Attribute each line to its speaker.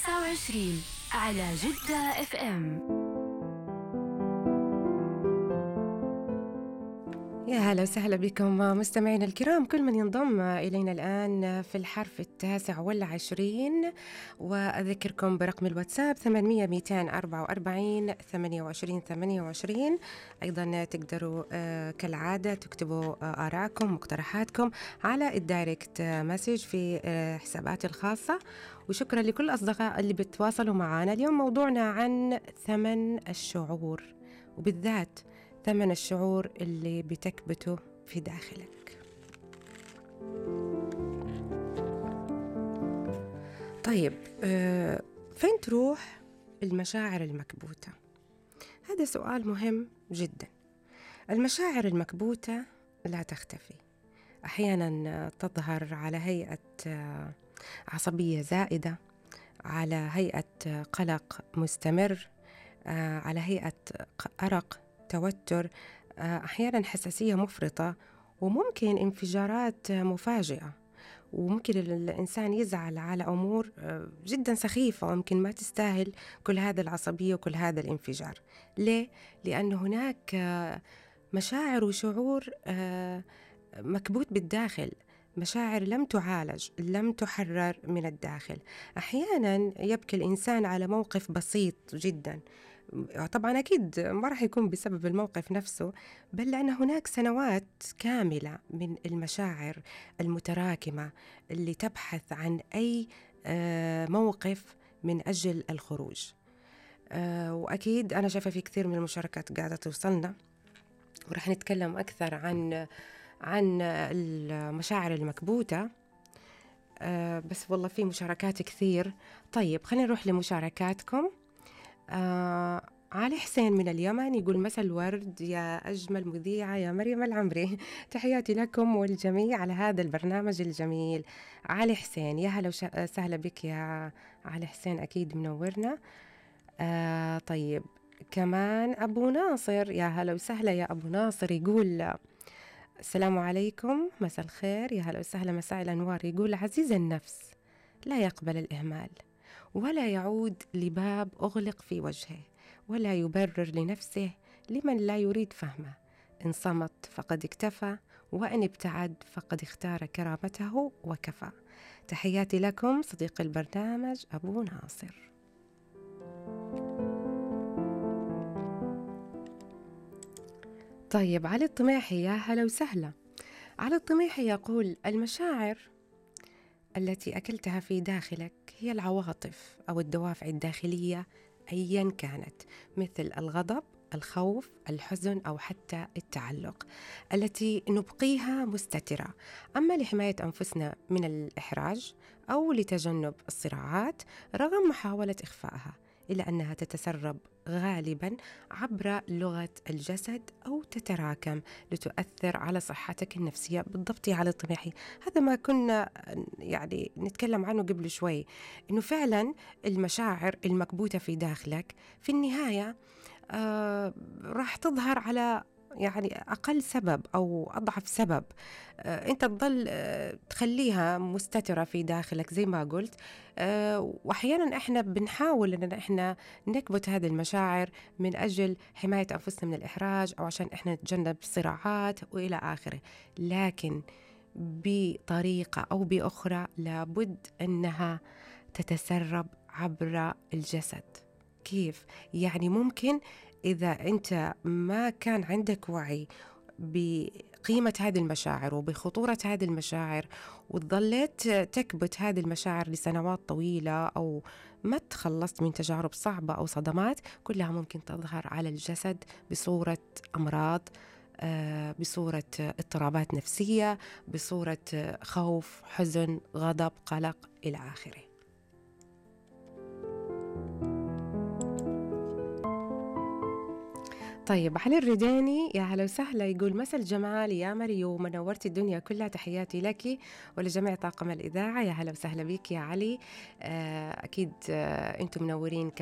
Speaker 1: 29 على جدة اف ام.
Speaker 2: يا هلا وسهلا بكم مستمعين الكرام، كل من ينضم إلينا الآن في الحرف 29. وأذكركم برقم الواتساب 800-244 28. أيضا تقدروا كالعادة تكتبوا آراءكم مقترحاتكم على الدايركت مسج في حساباتي الخاصة. وشكرا لكل الأصدقاء اللي بتواصلوا معنا. اليوم موضوعنا عن ثمن الشعور، وبالذات ثمن الشعور اللي بتكبته في داخلك. طيب، فين تروح المشاعر المكبوتة؟ هذا سؤال مهم جدا. المشاعر المكبوتة لا تختفي، أحيانا تظهر على هيئة عصبية زائدة، على هيئة قلق مستمر، على هيئة أرق، توتر، أحيانا حساسية مفرطة، وممكن انفجارات مفاجئة. وممكن الإنسان يزعل على أمور جدا سخيفة وممكن ما تستاهل كل هذا العصبية وكل هذا الانفجار. ليه؟ لأن هناك مشاعر وشعور مكبوت بالداخل، مشاعر لم تعالج، لم تحرر من الداخل. أحيانا يبكي الإنسان على موقف بسيط جدا، طبعا أكيد ما راح يكون بسبب الموقف نفسه، بل لأن هناك سنوات كاملة من المشاعر المتراكمة اللي تبحث عن أي موقف من أجل الخروج. وأكيد أنا شايفة في كثير من المشاركات قاعدة توصلنا، ورح نتكلم أكثر عن المشاعر المكبوتة. بس والله في مشاركات كثير. طيب خلينا نروح لمشاركاتكم. علي حسين من اليمن يقول: مساء الورد يا أجمل مذيعة يا مريم العمري، تحياتي لكم والجميع على هذا البرنامج الجميل. علي حسين، يا هلا وسهلا بك يا علي حسين، أكيد منورنا. طيب كمان أبو ناصر، يا هلا وسهلا يا أبو ناصر، يقول: السلام عليكم، مساء الخير، يا هلا وسهلا، مساء الأنوار. يقول: عزيز النفس لا يقبل الإهمال، ولا يعود لباب أغلق في وجهه، ولا يبرر لنفسه لمن لا يريد فهمه. إن صمت فقد اكتفى، وإن ابتعد فقد اختار كرامته وكفى. تحياتي لكم صديق البرنامج أبو ناصر. طيب علي الطميحي، يا هلا وسهلا. علي الطميحي يقول: المشاعر التي أكلتها في داخلك هي العواطف أو الدوافع الداخلية أيا كانت، مثل الغضب، الخوف، الحزن، أو حتى التعلق، التي نبقيها مستترة. أما لحماية أنفسنا من الإحراج أو لتجنب الصراعات رغم محاولة إخفائها، إلا أنها تتسرب غالبا عبر لغة الجسد أو تتراكم لتؤثر على صحتك النفسية. بالضبط يا علي الطميحي، هذا ما كنا يعني نتكلم عنه قبل شوي، إنه فعلا المشاعر المكبوتة في داخلك في النهاية راح تظهر على يعني أقل سبب أو أضعف سبب. أنت تظل تخليها مستترة في داخلك زي ما قلت. وأحيانا إحنا بنحاول أن إحنا نكبت هذه المشاعر من أجل حماية أنفسنا من الإحراج، أو عشان إحنا نتجنب صراعات وإلى آخره، لكن بطريقة أو بأخرى لابد أنها تتسرب عبر الجسد. كيف؟ يعني ممكن إذا أنت ما كان عندك وعي بقيمة هذه المشاعر وبخطورة هذه المشاعر، وظليت تكبت هذه المشاعر لسنوات طويلة، أو ما تخلصت من تجارب صعبة أو صدمات، كلها ممكن تظهر على الجسد بصورة أمراض، بصورة اضطرابات نفسية، بصورة خوف، حزن، غضب، قلق إلى آخره. طيب علي الرداني، يا هلا وسهلا، يقول: مساء الجمال يا مريم، منورتي الدنيا كلها، تحياتي لك ولجميع طاقم الإذاعة. يا هلا وسهلا بك يا علي. أكيد أنتم منورين